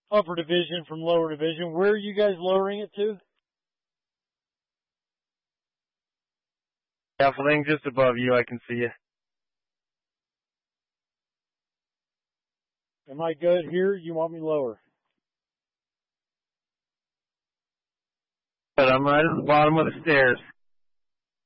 upper division from lower division. Where are you guys lowering it to? Scaffolding just above you, I can see you. Am I good here? You want me lower? But I'm right at the bottom of the stairs.